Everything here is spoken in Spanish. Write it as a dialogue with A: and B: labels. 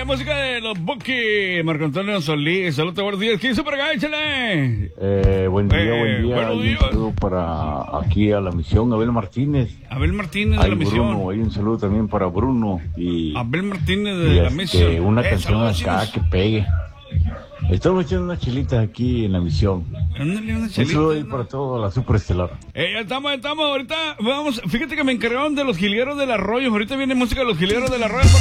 A: música de los Buki, Marco Antonio Solís. Saludos, buenos días. ¿Quién hizo por acá? Échale.
B: Buen día.
A: Buenos días.
B: Un saludo para aquí a la misión, Abel Martínez.
A: Abel Martínez de la misión.
B: Bruno, hay un saludo también para Bruno. Y
A: Abel Martínez de la misión.
B: Una canción acá
A: chicos.
B: que pegue. Estamos echando unas chelitas aquí en la misión.
A: Ándale, una
B: Un
A: chelita.
B: saludo ahí para toda la superestelar.
A: Ya estamos. Ahorita vamos. Fíjate que me encargaron de los Jilgueros del Arroyo. Ahorita viene música de los Jilgueros del Arroyo.